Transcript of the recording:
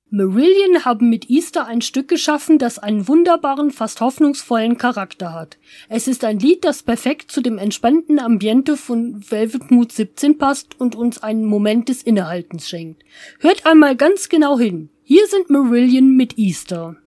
Marillion haben mit Easter ein Stück geschaffen, das einen wunderbaren, fast hoffnungsvollen Charakter hat. Es ist ein Lied, das perfekt zu dem entspannten Ambiente von Velvet Mood 17 passt und uns einen Moment des Innehaltens schenkt. Hört einmal ganz genau hin. Hier sind Marillion mit Easter.